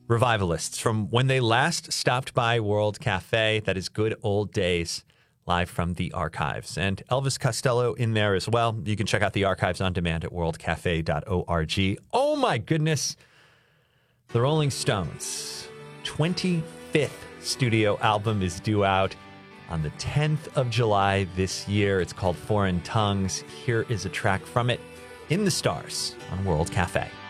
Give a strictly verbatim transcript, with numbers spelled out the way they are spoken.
Revivalists from when they last stopped by World Cafe. That is Good Old Days, live from the archives. And Elvis Costello in there as well. You can check out the archives on demand at world cafe dot org. Oh my goodness. The Rolling Stones' twenty-fifth studio album is due out on the tenth of July this year. It's called Foreign Tongues. Here is a track from it, In the Stars, on World Cafe.